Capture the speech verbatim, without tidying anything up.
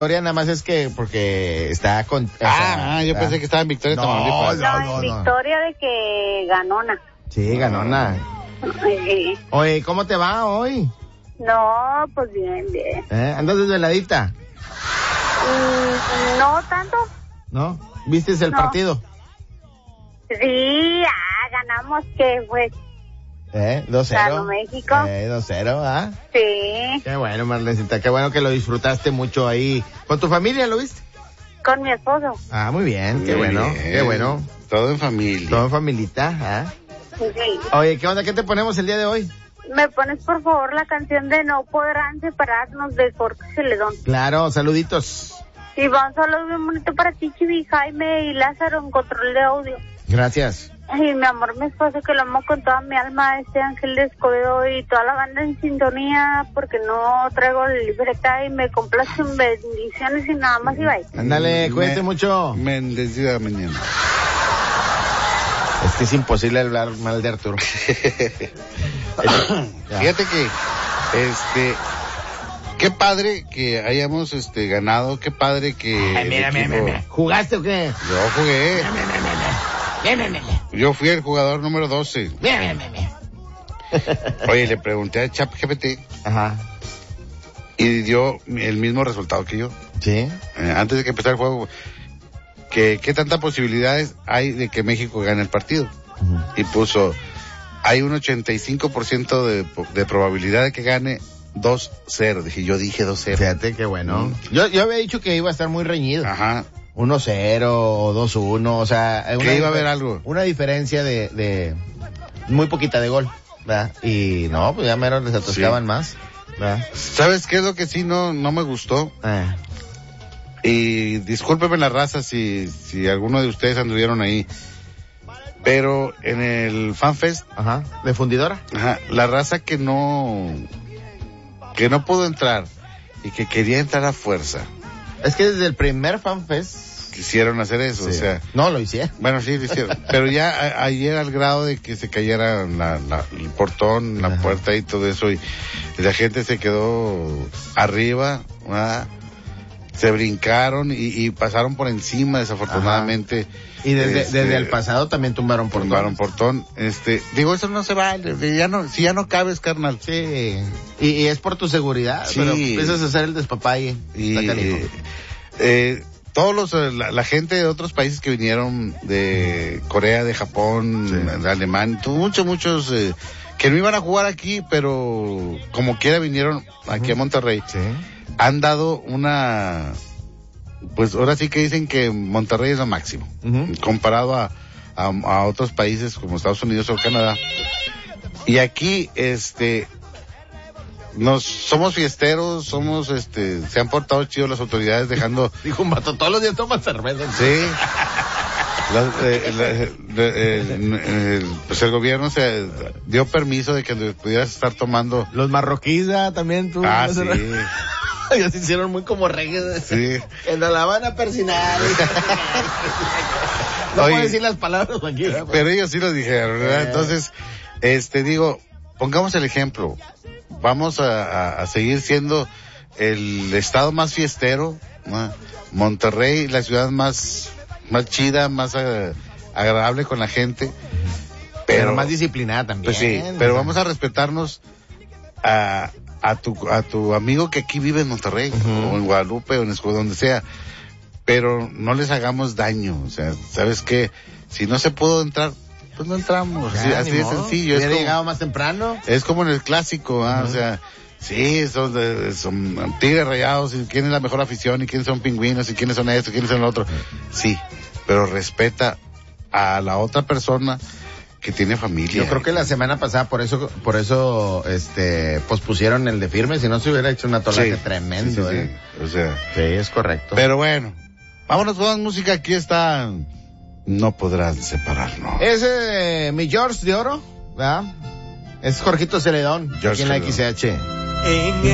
nada más es que porque está con... Ah, ah yo pensé que estaba en Victoria, no, Tamaulipas. No, no, en no. Victoria de que ganona. Sí, ganona. Sí. Oye, ¿cómo te va hoy? No, pues bien, bien. ¿Eh? ¿Andas desveladita? Mm, no tanto. ¿No? ¿Viste el No. partido? Sí, ah, ganamos que fue. ¿Eh? dos cero. Ganó México. Eh, dos cero, ¿ah? Sí, Qué bueno, Marlencita, qué bueno que lo disfrutaste mucho ahí. ¿Con tu familia lo viste? con mi esposo. Ah, muy bien, qué Muy bueno, bien. qué bueno. Todo en familia. Todo en familita, ¿ah? Sí. Oye, ¿qué onda? ¿Qué te ponemos el día de hoy? ¿Me pones por favor la canción de No podrán separarnos de Jorge Celedón? Claro, saluditos. Y va un saludo bien bonito para ti, Chivi, Jaime y Lázaro en control de audio. Gracias. Y mi amor, mi esposo, que lo amo con toda mi alma, este Ángel de Escobedo y toda la banda en sintonía, porque no traigo la libreta y me complacen bendiciones y nada más y bye. Ándale, cuídate Me- mucho. Bendecida mañana. Es que es imposible hablar mal de Arturo. Fíjate que, este, qué padre que hayamos, este, ganado, qué padre que... Ay, el mira, mira, equipo- mira, mira. ¿Jugaste o qué? Yo jugué, Mira, mira, mira, mira, mira. yo fui el jugador número doce. Mira, mira, mira, mira. Oye, le pregunté a ChatGPT Ajá. y dio el mismo resultado que yo. ¿Sí? Eh, antes de que empezara el juego, que qué tantas posibilidades hay de que México gane el partido. Uh-huh. Y puso, hay un ochenta y cinco por ciento de, de probabilidad de que gane dos cero. Dije, yo dije dos cero. Fíjate qué bueno. Mm. Yo, yo había dicho que iba a estar muy reñido. Ajá. uno cero o dos uno, o sea... Que una iba a difer- haber algo. Una diferencia de, de muy poquita de gol, ¿verdad? Y no, pues ya mero les atascaban Sí. más, ¿verdad? ¿Sabes qué es lo que sí no, no me gustó? Eh, Y discúlpeme la raza si, si alguno de ustedes anduvieron ahí. Pero en el FanFest, ajá, de fundidora. ajá, la raza que no, que no pudo entrar y que quería entrar a fuerza, Es que desde el primer FanFest... quisieron hacer eso, sí. o sea, No, lo hicieron. bueno, sí lo hicieron, pero ya a- ayer al grado de que se cayera la, la- el portón, la Ajá. puerta y todo eso, y, y la gente se quedó arriba, ¿verdad? Se brincaron y, y pasaron por encima, desafortunadamente. Y desde, Este, desde el pasado también tumbaron por tumbaron portón, este, digo, eso no se vale, ya no, si ya no cabes, carnal. Sí, y, y es por tu seguridad, Sí. pero empiezas a hacer el despapalle. Y, Está canijo. eh, todos los, eh, la, la gente de otros países que vinieron, de Corea, de Japón, Sí. de Alemania, tu- muchos, muchos, eh, que no iban a jugar aquí, pero como quiera vinieron aquí Ujú. a Monterrey, Sí. han dado una, pues ahora sí que dicen que Monterrey es lo máximo, Ujú. comparado a, a, a otros países como Estados Unidos o Canadá. Y aquí, este, nos somos fiesteros, somos, este, se han portado chidos las autoridades dejando, Dijo un vato, todos los días tomas cerveza. sí, las- eh, la- eh, el, el- pues el gobierno se dio permiso de que pudieras estar tomando. Los marroquíes también, tú. Ah, ¿no? sí, Ellos se hicieron muy como reggae. sí. Que nos la van a persinar. No Oye, puedo decir las palabras aquí. ¿verdad? pero ellos sí lo dijeron, ¿verdad? Eh. Entonces, este, digo, pongamos el ejemplo. Vamos a, a- a seguir siendo el estado más fiestero, ¿no? Monterrey, la ciudad más, más chida, más eh, agradable con la gente. pero, Pero, más disciplinada también. pues sí, pero vamos a respetarnos a, a tu, a tu amigo que aquí vive en Monterrey, Ujú. o en Guadalupe, o en Escudo, donde sea. Pero no les hagamos daño, o sea, ¿sabes qué? Si no se pudo entrar, pues no entramos, Ya, así, así ni de modo. sencillo. Es Hubiera como, llegado más temprano. es como en el clásico, ¿ah? Ujú. O sea, sí, son, de- son tigres rayados, y quién es la mejor afición, y quiénes son pingüinos, y quiénes son esto, y quiénes son lo otro. Sí, pero respeta a la otra persona que tiene familia. Yo creo que la semana pasada por eso, por eso, este, pospusieron el de firme, si no se hubiera hecho una tolaje Sí, tremendo, sí, sí, eh. sí. O sea, Sí, es correcto. pero bueno, vámonos con más música, aquí está, no podrán separarnos. Ese, eh, mi George de Oro, ¿verdad? Es Jorgito Celedón, George aquí en la Celedón. X H. En